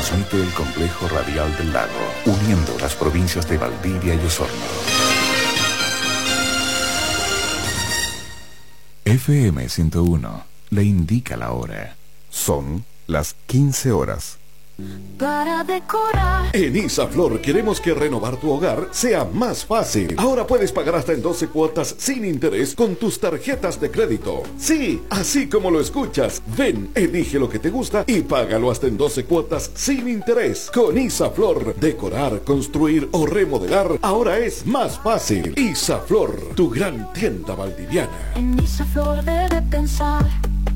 transmite el Complejo Radial del Lago, uniendo las provincias de Valdivia y Osorno. FM 101 le indica la hora. Son las 15 horas. Para decorar. En Isaflor queremos que renovar tu hogar sea más fácil. Ahora puedes pagar hasta en 12 cuotas sin interés con tus tarjetas de crédito. Sí, así como lo escuchas. Ven, elige lo que te gusta y págalo hasta en 12 cuotas sin interés. Con Isaflor, decorar, construir o remodelar ahora es más fácil. Isaflor, tu gran tienda valdiviana. En Isaflor debe pensar.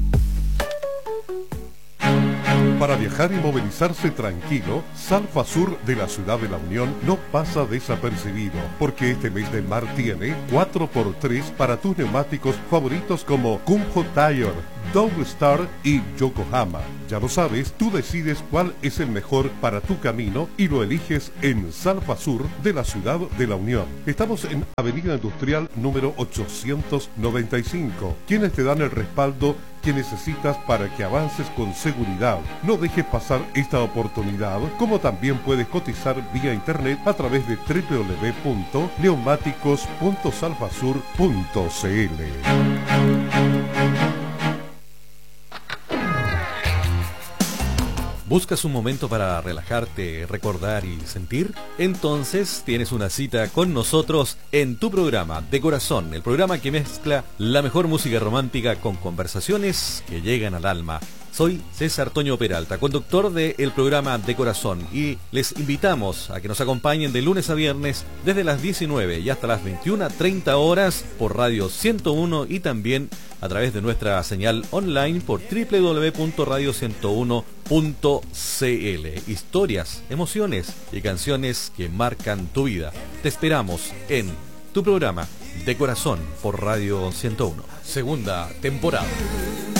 Para viajar y movilizarse tranquilo, Salfasur de la Ciudad de la Unión no pasa desapercibido, porque este mes del mar tiene 4x3 para tus neumáticos favoritos como Kumho Tire, Double Star y Yokohama. Ya lo sabes, tú decides cuál es el mejor para tu camino y lo eliges en Salfasur de la Ciudad de la Unión. Estamos en Avenida Industrial número 895, quienes te dan el respaldo que necesitas para que avances con seguridad. No dejes pasar esta oportunidad, como también puedes cotizar vía internet a través de www.neumáticos.salfasur.cl. ¿Buscas un momento para relajarte, recordar y sentir? Entonces tienes una cita con nosotros en tu programa De Corazón, el programa que mezcla la mejor música romántica con conversaciones que llegan al alma. Soy César Toño Peralta, conductor del programa De Corazón, y les invitamos a que nos acompañen de lunes a viernes desde las 19 y hasta las 21:30 horas por Radio 101 y también a través de nuestra señal online por www.radio101.cl. Historias, emociones y canciones que marcan tu vida. Te esperamos en tu programa De Corazón por Radio 101. Segunda temporada.